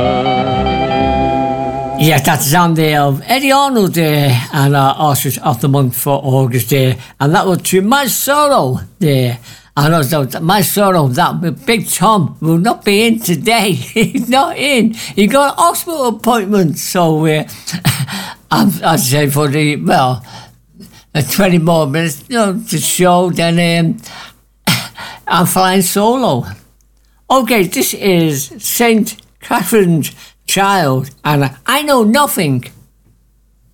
Yeah, that's the sound there of Eddie Arnold there and Artist of the Month for August there. And that was to My Sorrow there. And also, My Sorrow, that Big Tom will not be in today. He's not in. He got an hospital appointment. So, I'd say for the, 20 more minutes, to show, then I'm flying solo. Okay, this is St. Catherine's Child, and I know nothing